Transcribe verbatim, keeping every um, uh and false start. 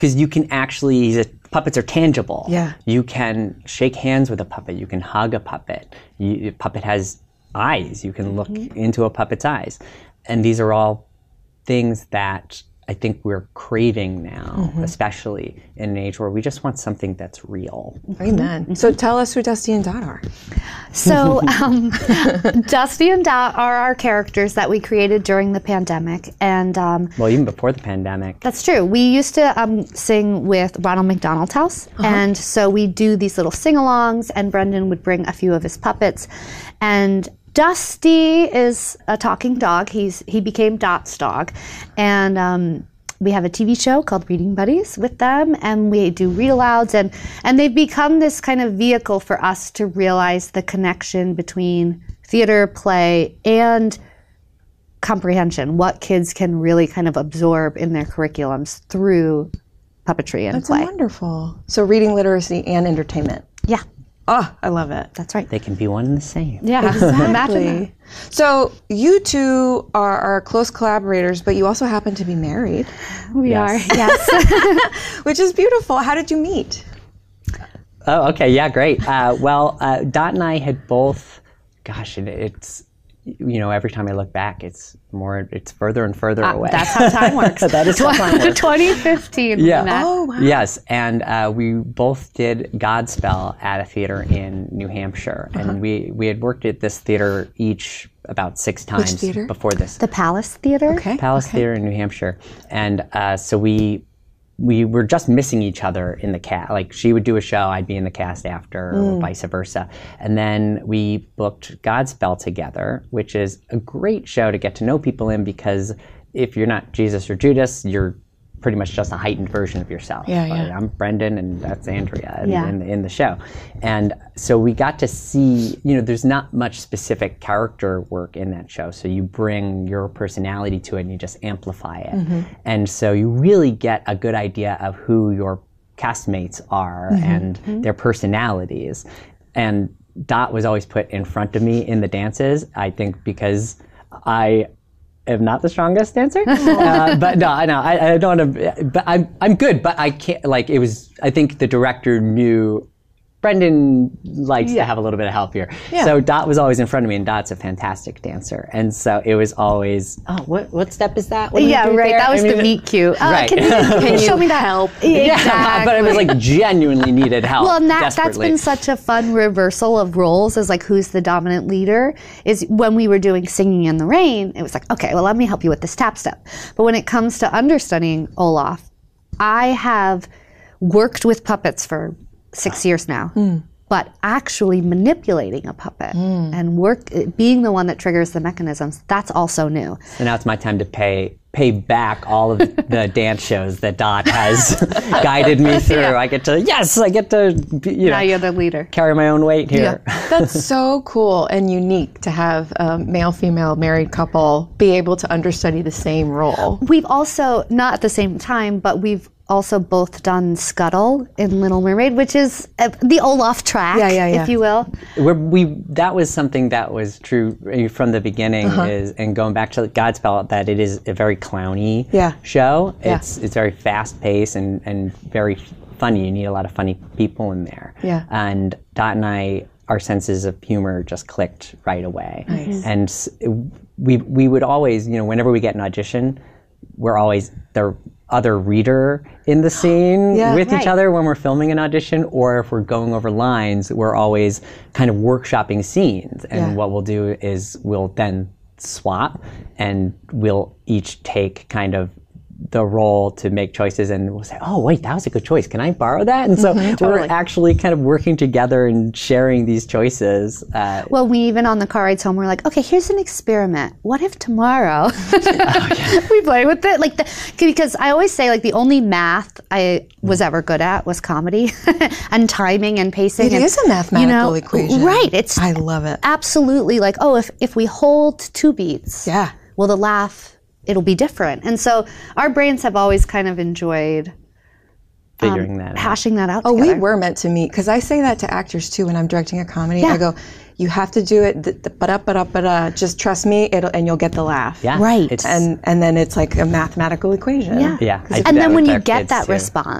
because you can actually, the puppets are tangible. Yeah. You can shake hands with a puppet. You can hug a puppet. You, a puppet has eyes. You can look mm-hmm. into a puppet's eyes. And these are all things that I think we're craving now, mm-hmm. especially in an age where we just want something that's real. Amen. Mm-hmm. So tell us who Dusty and Dot are. So um, Dusty and Dot are our characters that we created during the pandemic. And um, well, even before the pandemic. That's true. We used to um, sing with Ronald McDonald's house. Uh-huh. And so we do these little sing-alongs, and Brendan would bring a few of his puppets. And Dusty is a talking dog. He's he became Dot's dog, and um, we have a T V show called Reading Buddies with them, and we do read-alouds, and and they've become this kind of vehicle for us to realize the connection between theater, play, and comprehension. What kids can really kind of absorb in their curriculums through puppetry and That's play. That's wonderful. So reading literacy and entertainment. Yeah. Oh, I love it. That's right. They can be one and the same. Yeah, exactly. Imagine that. So you two are, are close collaborators, but you also happen to be married. We yes. are, yes. Which is beautiful. How did you meet? Oh, okay. Yeah, great. Uh, well, uh, Dot and I had both, gosh, it, it's, you know, every time I look back, it's more, it's further and further uh, away. That's how time works. That is how time works. twenty fifteen. Yeah. Oh, wow. Yes, and uh, we both did Godspell at a theater in New Hampshire, uh-huh. and we, we had worked at this theater each about six times Which theater? before this. The Palace Theater. Okay. Palace okay. Theater in New Hampshire, and uh, so we we were just missing each other in the cast. Like she would do a show, I'd be in the cast after, mm. or vice versa. And then we booked Godspell together, which is a great show to get to know people in, because if you're not Jesus or Judas, you're pretty much just a heightened version of yourself. Yeah, yeah. I'm Brendan and that's Andrea in, yeah. in, in the show. And so we got to see, you know, there's not much specific character work in that show. So you bring your personality to it and you just amplify it. Mm-hmm. And so you really get a good idea of who your castmates are mm-hmm. and mm-hmm. their personalities. And Dot was always put in front of me in the dances, I think because I am not the strongest dancer, uh, but no, no, I, I don't want to. But I'm, I'm good. But I can't. Like it was. I think the director knew Brendan likes yeah. to have a little bit of help here. Yeah. So Dot was always in front of me, and Dot's a fantastic dancer. And so it was always, oh, what what step is that? What do yeah, we do right. there? That was I mean, the meet cute. Uh, right. Can you, can you show me that help? Yeah, Exactly. but it was like genuinely needed help. Well, and that, that's desperately. been such a fun reversal of roles as like who's the dominant leader. Is when we were doing Singing in the Rain, it was like, okay, well, let me help you with this tap step. But when it comes to understudying Olaf, I have worked with puppets for six years now. Mm. But actually manipulating a puppet mm. and work, being the one that triggers the mechanisms, that's also new. So now it's my time to pay pay back all of the dance shows that Dot has guided me through. Yeah. I get to, yes, I get to, you know, now you're the leader. Carry my own weight here. Yeah. That's so cool and unique to have a male-female married couple be able to understudy the same role. We've also, not at the same time, but we've also both done Scuttle in Little Mermaid, which is uh, the Olaf track, yeah, yeah, yeah. if you will. We're, we that was something that was true from the beginning, uh-huh. is and going back to Godspell, that it is a very clowny yeah. show. Yeah. It's it's very fast paced and, and very funny. You need a lot of funny people in there. Yeah. And Dot and I, our senses of humor just clicked right away. Nice. And we we would always, you know, whenever we get an audition, we're always the other reader in the scene yeah, with right. each other when we're filming an audition, or if we're going over lines, we're always kind of workshopping scenes. And yeah. what we'll do is we'll then swap and we'll each take kind of the role to make choices, and we'll say, oh wait, that was a good choice, can I borrow that? And so mm-hmm, totally. we're actually kind of working together and sharing these choices. Uh, well, we even on the car rides home, we're like, okay, here's an experiment. What if tomorrow oh, yeah. we play with it? Like, the, because I always say, like, the only math I was ever good at was comedy and timing and pacing. It and, is a mathematical you know, equation. Right. It's I love it. Absolutely. Like, oh, if, if we hold two beats, yeah. well, the laugh, it'll be different. And so our brains have always kind of enjoyed figuring um, that out. hashing that out Oh, together. we were meant to meet, because I say that to actors too when I'm directing a comedy. Yeah. I go, you have to do it, th- th- ba-da, ba-da, ba-da, just trust me, it'll, and you'll get the laugh. Yeah. Right. It's, And, and then it's like a mathematical equation. Yeah. yeah. I do And that then with when our you get kids, that too. response,